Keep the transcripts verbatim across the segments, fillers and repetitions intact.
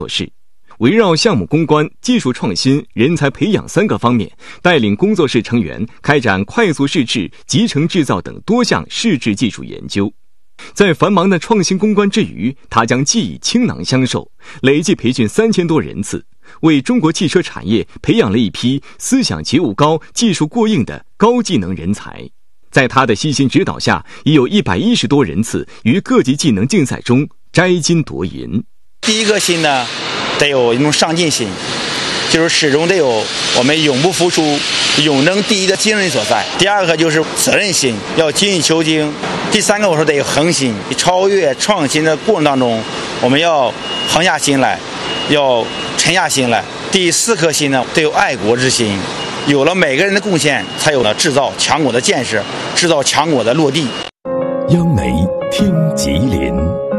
做事，围绕项目攻关、技术创新、人才培养三个方面，带领工作室成员开展快速试制、集成制造等多项试制技术研究。在繁忙的创新攻关之余，他将技艺倾囊相授，累计培训三千多人次，为中国汽车产业培养了一批思想觉悟高、技术过硬的高技能人才。在他的悉心指导下，已有一百一十多人次于各级技能竞赛中摘金夺银。 第一个心呢，得有一种上进心，就是始终得有我们永不服输、永争第一的精神所在。第二个就是责任心，要精益求精。第三个我说得有恒心，超越创新的过程当中，我们要横下心来，要沉下心来。第四颗心呢，得有爱国之心。有了每个人的贡献，才有了制造强国的建设，制造强国的落地。 央媒听吉林。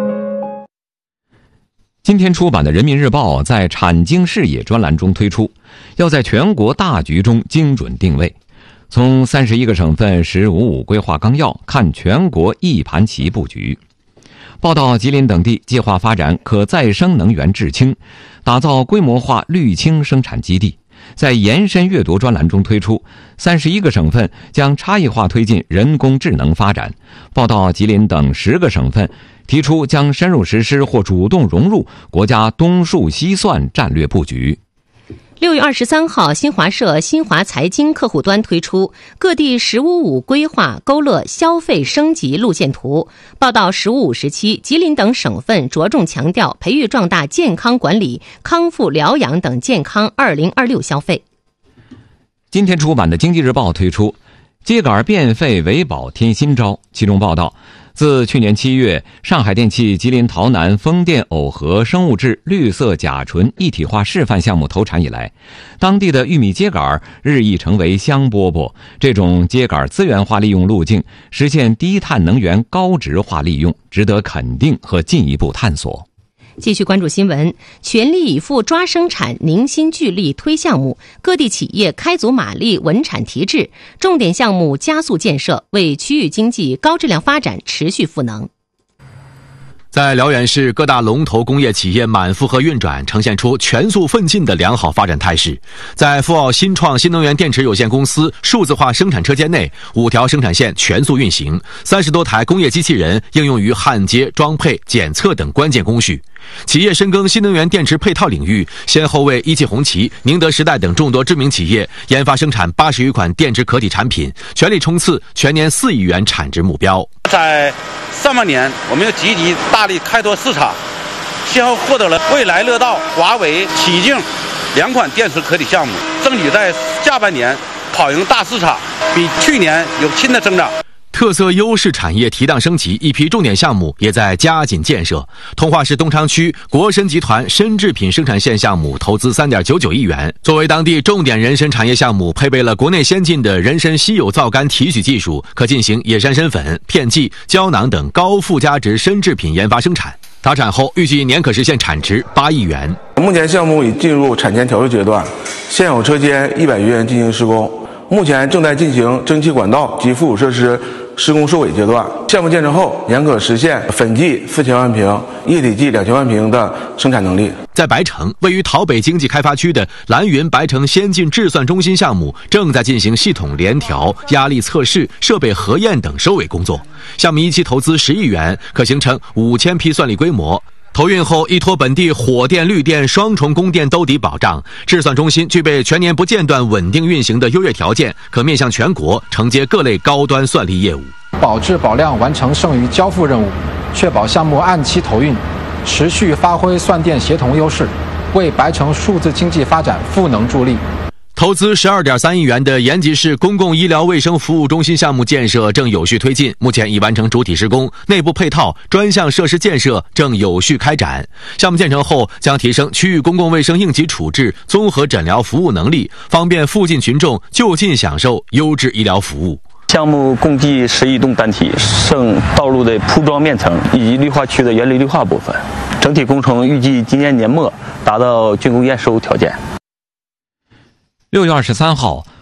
今天出版的《人民日报》在产经视野专栏中推出，要在全国大局中精准定位，从三十一个省份“十五五”规划纲要看全国一盘棋布局。报道吉林等地计划发展可再生能源制氢，打造规模化绿氢生产基地。在延伸阅读专栏中推出，三十一个省份将差异化推进人工智能发展。报道吉林等十个省份提出将深入实施或主动融入国家东数西算战略布局。 六月二十三号，新华社新华财经客户端推出各地“十五五”规划勾勒消费升级路线图。报道“十五五”时期，吉林等省份着重强调培育壮大健康管理、康复疗养等健康二零二六消费。 今天出版的《经济日报》推出秸秆变废为宝添新招，其中报道，自去年七月，上海电气吉林洮南风电耦合生物质绿色甲醇一体化示范项目投产以来，当地的玉米秸秆日益成为香饽饽。这种秸秆资源化利用路径，实现低碳能源高值化利用，值得肯定和进一步探索。 继续关注新闻，全力以赴抓生产，凝心聚力推项目，各地企业开足马力稳产提质，重点项目加速建设，为区域经济高质量发展持续赋能。 在辽源市，各大龙头工业企业满负荷运转，呈现出全速奋进的良好发展态势。在富奥新创新能源电池有限公司数字化生产车间内，五条生产线全速运行，三十多台工业机器人应用于焊接、装配、检测等关键工序。企业深耕新能源电池配套领域，先后为一汽红旗、宁德时代等众多知名企业研发生产八十余款电池壳体产品，全力冲刺全年四亿元产值目标。 在上半年，我们要积极大力开拓市场，先后获得了蔚来、乐道、华为、启静两款电池壳体项目，争取在下半年跑赢大市场，比去年有新的增长。 特色优势产业提档升级，一批重点项目也在加紧建设。通化市东昌区国参集团参制品生产线项目投资 三点九九亿元，作为当地重点人参产业项目，配备了国内先进的人参稀有皂苷提取技术，可进行野山参粉、片剂、胶囊等高附加值参制品研发生产。达产后，预计年可实现产值八亿元。 目前项目已进入产前调试阶段，现有车间一百余人进行施工，目前正在进行蒸汽管道及附属设施施工收尾阶段。项目建成后，年可实现粉剂四千万瓶、液体剂两千万瓶的生产能力。 在白城，位于桃北经济开发区的蓝云白城先进制算中心项目正在进行系统联调、压力测试、设备核验等收尾工作。项目一期投资十亿元，可形成五千批算力规模。投运后，依托本地火电、绿电双重供电兜底保障，制算中心具备全年不间断稳定运行的优越条件，可面向全国承接各类高端算力业务， 保质保量完成剩余交付任务，确保项目按期投运，持续发挥算电协同优势，为白城数字经济发展赋能助力。 投资 十二点三亿元的延吉市公共医疗卫生服务中心项目建设正有序推进，目前已完成主体施工，内部配套、专项设施建设正有序开展。项目建成后，将提升区域公共卫生应急处置、综合诊疗服务能力，方便附近群众就近享受优质医疗服务。 项目共计十一栋单体，剩道路的铺装面层以及绿化区的园林绿化部分，整体工程预计今年年末达到竣工验收条件。 六月二十三号，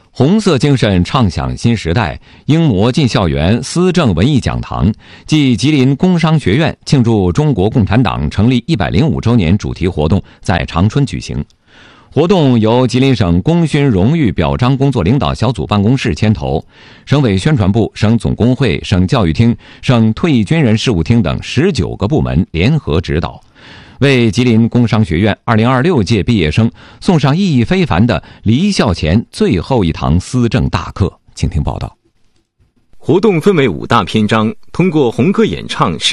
红色精神畅享新时代英模进校园思政文艺讲堂暨吉林工商学院庆祝中国共产党成立一百零五周年主题活动在长春举行。活动由吉林省功勋荣誉表彰工作领导小组办公室牵头，省委宣传部、省总工会、省教育厅、省退役军人事务厅等十九个部门联合指导，为吉林工商学院二零二六届毕业生送上意义非凡的离校前最后一堂思政大课。请听报道。 活动分为五大篇章，通过红歌演唱